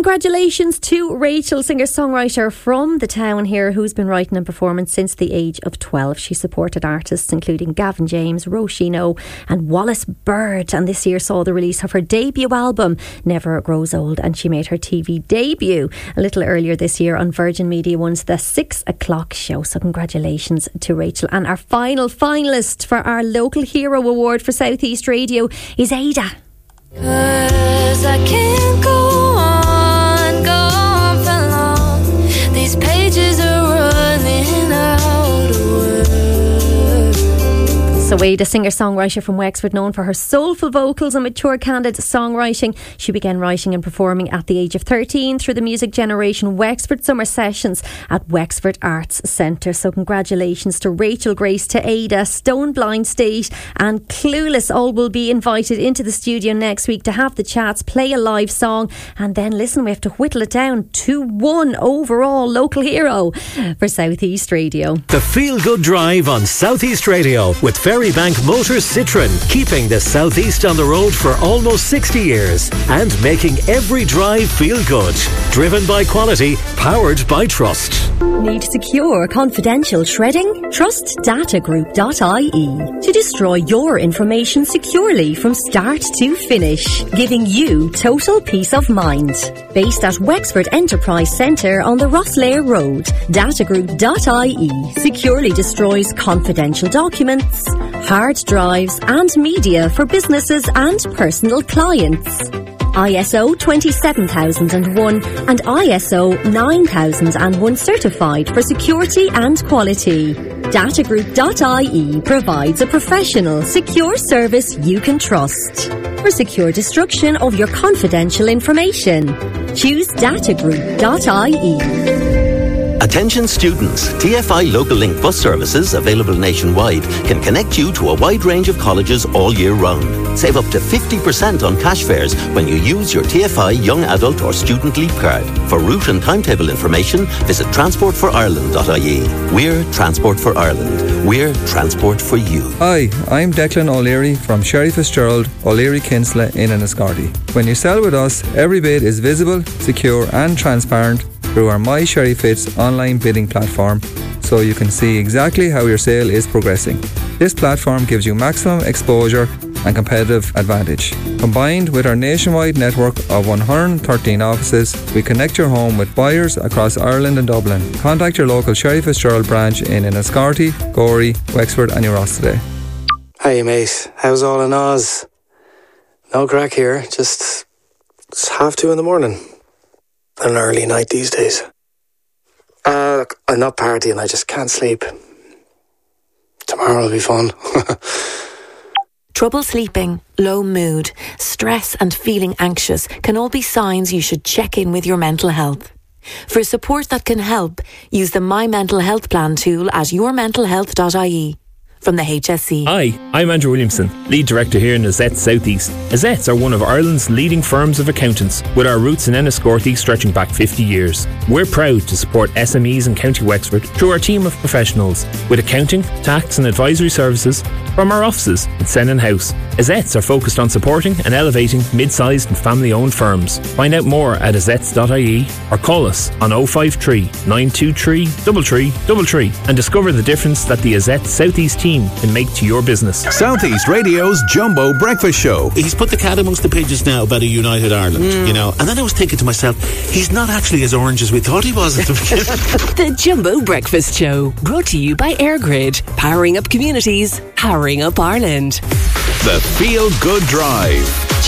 congratulations to Rachel, singer-songwriter from the town here, who's been writing and performing since the age of 12. She supported artists including Gavin James, Roisin O and Wallace Bird, and this year saw the release of her debut album, Never Grows Old, and she made her TV debut a little earlier this year on Virgin Media One's The 6 O'Clock Show. So congratulations to Rachel. And our final finalist for our Local Hero Award for South East Radio is Ada. 'Cause I can't go on for long. These pages are running out of words. So Ada, singer-songwriter from Wexford, known for her soulful vocals and mature, candid songwriting. She began writing and performing at the age of 13 through the Music Generation Wexford Summer Sessions at Wexford Arts Centre. So congratulations to Rachel Grace, to Ada, Stone Blind State and Clueless. All will be invited into the studio next week to have the chats, play a live song, and then listen, we have to whittle it down to one overall local hero for South East Radio. The Feel Good Drive on South East Radio with Ferrybank Motors Citroën, keeping the South East on the road for almost 60 years and making every drive feel good. Driven by quality, powered by trust. Need secure, confidential shredding? Trust datagroup.ie to destroy your information securely from start to finish, giving you total peace of mind. Based at Wexford Enterprise Centre on the Rosslare Road, datagroup.ie securely destroys confidential documents, hard drives and media for businesses and personal clients. ISO 27001 and ISO 9001 certified for security and quality. Datagroup.ie provides a professional, secure service you can trust for secure destruction of your confidential information. Choose Datagroup.ie. Attention students, TFI Local Link bus services, available nationwide, can connect you to a wide range of colleges all year round. Save up to 50% on cash fares when you use your TFI Young Adult or Student Leap card. For route and timetable information, visit transportforireland.ie. We're Transport for Ireland. We're transport for you. Hi, I'm Declan O'Leary from Sherry Fitzgerald, O'Leary Kinsella in Enniscorthy. When you sell with us, every bid is visible, secure and transparent through our My Sherry Fitz online bidding platform, so you can see exactly how your sale is progressing. This platform gives you maximum exposure and competitive advantage. Combined with our nationwide network of 113 offices, we connect your home with buyers across Ireland and Dublin. Contact your local Sherry Fitzgerald branch in Enniscorthy, Gorey, Wexford and Ross today. Hey mate, how's all in Oz? No crack here, just it's 2:30 in the morning. An early night these days. Look, I'm not partying, I just can't sleep. Tomorrow will be fun. Trouble sleeping, low mood, stress and feeling anxious can all be signs you should check in with your mental health. For support that can help, use the My Mental Health Plan tool at yourmentalhealth.ie. From the HSC. Hi, I'm Andrew Williamson, Lead Director here in Azette South East. Azettes are one of Ireland's leading firms of accountants, with our roots in Enniscorthy stretching back 50 years. We're proud to support SMEs in County Wexford through our team of professionals, with accounting, tax and advisory services from our offices in Sennin House. Azettes are focused on supporting and elevating mid-sized and family-owned firms. Find out more at azettes.ie or call us on 053 923 3333 and discover the difference that the Azette South East team can make to your business. South East Radio's Jumbo Breakfast Show. He's put the cat amongst the pigeons now about a united Ireland, you know. And then I was thinking to myself, he's not actually as orange as we thought he was at the beginning. The Jumbo Breakfast Show, brought to you by AirGrid, powering up communities, powering up Ireland. The Feel Good Drive.